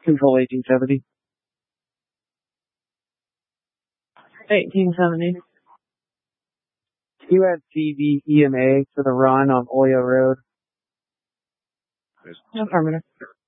Control 1870. 1870. You had CV EMA for the run on Oyo Road. Affirmative.